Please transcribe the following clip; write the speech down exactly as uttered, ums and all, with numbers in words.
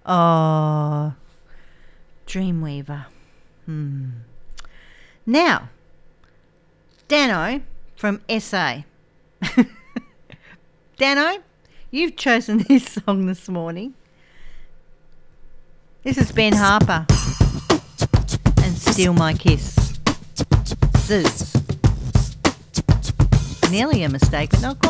Oh, Dreamweaver. Hmm. Now, Dano from S A. Dano, you've chosen this song this morning. This is Ben Harper and Steal My Kiss. Zeus. Nearly a mistake, but not quite.